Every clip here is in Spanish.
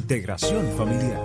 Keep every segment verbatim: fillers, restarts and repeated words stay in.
Integración familiar.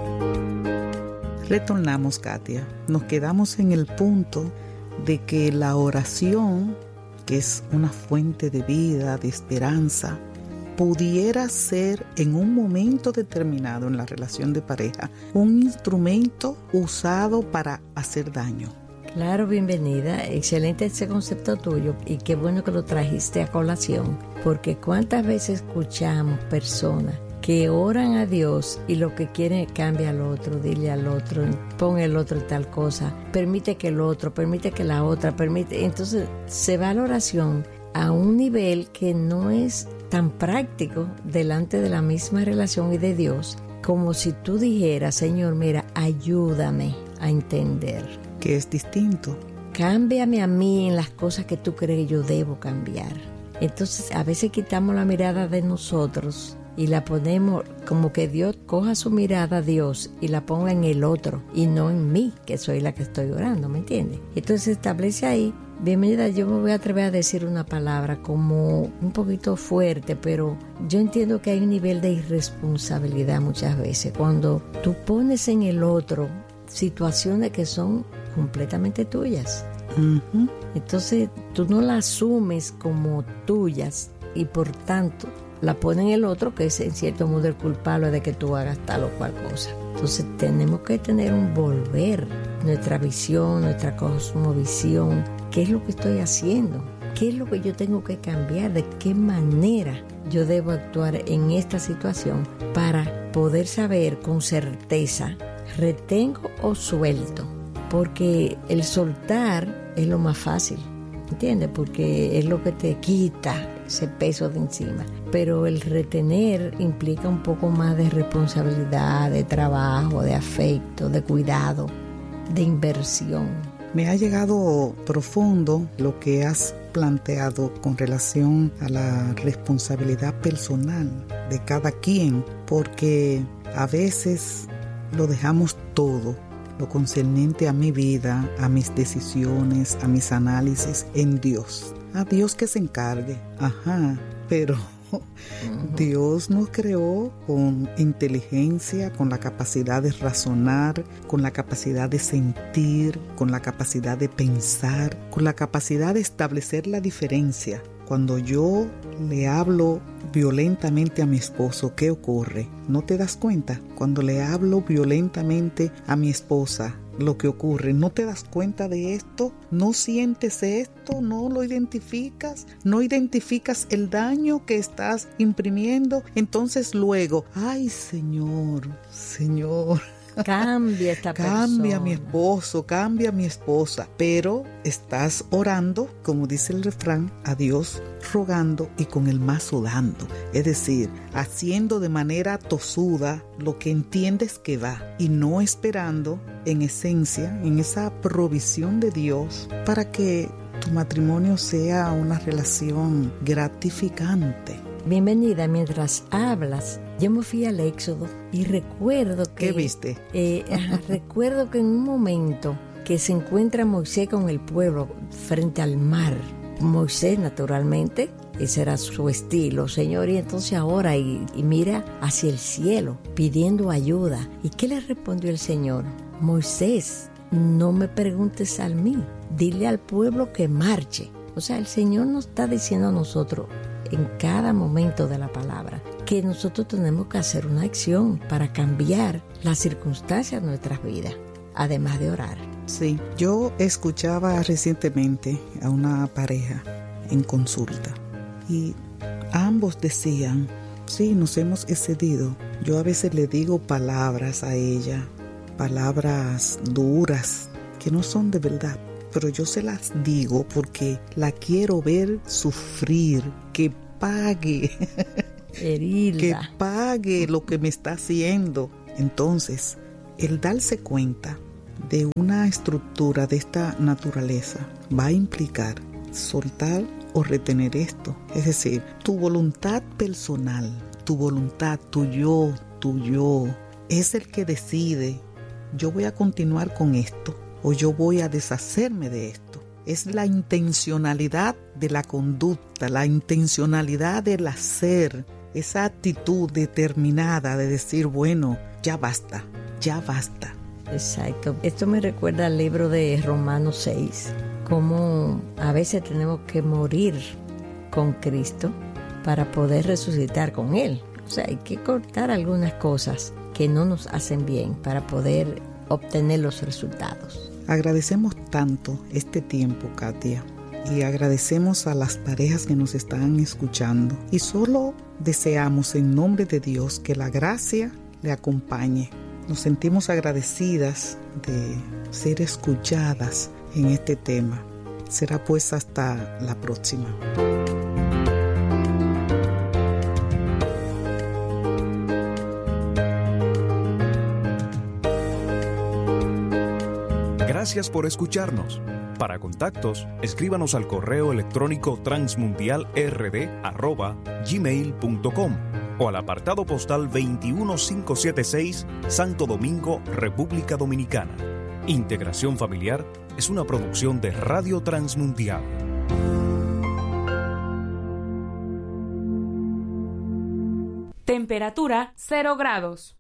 Retornamos, Katia. Nos quedamos en el punto de que la oración, que es una fuente de vida, de esperanza, pudiera ser en un momento determinado en la relación de pareja un instrumento usado para hacer daño. Claro, bienvenida. Excelente ese concepto tuyo y qué bueno que lo trajiste a colación, porque cuántas veces escuchamos personas que oran a Dios y lo que quieren es cambia al otro, dile al otro, pon el otro tal cosa, permite que el otro, permite que la otra, permite. Entonces se va la oración a un nivel que no es tan práctico delante de la misma relación y de Dios, como si tú dijeras, Señor, mira, ayúdame a entender. Que es distinto. Cámbiame a mí en las cosas que tú crees que yo debo cambiar. Entonces a veces quitamos la mirada de nosotros y la ponemos como que Dios coja su mirada a Dios y la ponga en el otro y no en mí, que soy la que estoy orando, ¿me entiendes? Entonces se establece ahí, bienvenida, yo me voy a atrever a decir una palabra como un poquito fuerte, pero yo entiendo que hay un nivel de irresponsabilidad muchas veces cuando tú pones en el otro situaciones que son completamente tuyas. Uh-huh. Entonces tú no las asumes como tuyas y por tanto la pone en el otro, que es en cierto modo el culpable de que tú hagas tal o cual cosa. Entonces tenemos que tener un volver, nuestra visión, nuestra cosmovisión. ¿Qué es lo que estoy haciendo? ¿Qué es lo que yo tengo que cambiar? ¿De qué manera yo debo actuar en esta situación para poder saber con certeza, retengo o suelto? Porque el soltar es lo más fácil, ¿entiendes? Porque es lo que te quita ese peso de encima. Pero el retener implica un poco más de responsabilidad, de trabajo, de afecto, de cuidado, de inversión. Me ha llegado profundo lo que has planteado con relación a la responsabilidad personal de cada quien, porque a veces lo dejamos todo, lo concerniente a mi vida, a mis decisiones, a mis análisis, en Dios. A Dios que se encargue. Ajá, pero uh-huh. Dios nos creó con inteligencia, con la capacidad de razonar, con la capacidad de sentir, con la capacidad de pensar, con la capacidad de establecer la diferencia. Cuando yo le hablo violentamente a mi esposo, ¿qué ocurre? ¿No te das cuenta? Cuando le hablo violentamente a mi esposa, lo que ocurre, ¿no te das cuenta de esto? ¿No sientes esto? ¿No lo identificas? ¿No identificas el daño que estás imprimiendo? Entonces luego, ay Señor, Señor, cambia esta persona. Cambia a mi esposo, cambia a mi esposa. Pero estás orando, como dice el refrán, a Dios rogando y con el mazo dando. Es decir, haciendo de manera tosuda lo que entiendes que va y no esperando en esencia, en esa provisión de Dios para que tu matrimonio sea una relación gratificante. Bienvenida, mientras hablas, yo me fui al Éxodo y recuerdo que... ¿Qué viste? Eh, recuerdo que en un momento que se encuentra Moisés con el pueblo frente al mar, Moisés naturalmente, ese era su estilo, Señor, y entonces ahora y, y mira hacia el cielo pidiendo ayuda. ¿Y qué le respondió el Señor? Moisés, no me preguntes a mí, dile al pueblo que marche. O sea, el Señor nos está diciendo a nosotros en cada momento de la palabra que nosotros tenemos que hacer una acción para cambiar las circunstancias de nuestras vidas, además de orar. Sí, yo escuchaba recientemente a una pareja en consulta y ambos decían, sí, nos hemos excedido. Yo a veces le digo palabras a ella, palabras duras que no son de verdad, pero yo se las digo porque la quiero ver sufrir, que pague, Herirla. que pague lo que me está haciendo. Entonces, el darse cuenta de una estructura de esta naturaleza va a implicar soltar o retener esto. Es decir, tu voluntad personal, tu voluntad, tu yo, tu yo, es el que decide, yo voy a continuar con esto o yo voy a deshacerme de esto. Es la intencionalidad de la conducta, la intencionalidad del hacer, esa actitud determinada de decir, bueno, ya basta, ya basta. Exacto. Esto me recuerda al libro de Romanos seis, cómo a veces tenemos que morir con Cristo para poder resucitar con Él. O sea, hay que cortar algunas cosas que no nos hacen bien para poder obtener los resultados. Agradecemos tanto este tiempo, Katia, y agradecemos a las parejas que nos están escuchando. Y solo deseamos en nombre de Dios que la gracia le acompañe. Nos sentimos agradecidas de ser escuchadas en este tema. Será pues hasta la próxima. Gracias por escucharnos. Para contactos, escríbanos al correo electrónico transmundialrd arroba gmail punto com o al apartado postal veintiuno mil quinientos setenta y seis, Santo Domingo, República Dominicana. Integración Familiar es una producción de Radio Transmundial. Temperatura cero grados.